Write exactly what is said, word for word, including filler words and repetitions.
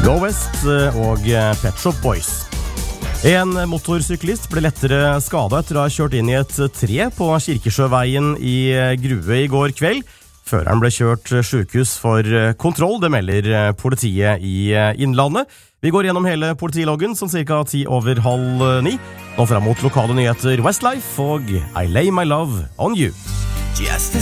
Go West og Pet Shop Boys. En motorsyklist ble lettere skadet etter å ha kjørt inn i et tre på Kirkesjøveien i Grue i går kveld. Føreren ble kjørt sykehus for kontroll, det melder politiet i Innlandet. Vi går gjennom hele politiloggen som cirka ti over halv ni. Nå frem mot lokale nyheter Westlife og I Lay My Love On You. Just a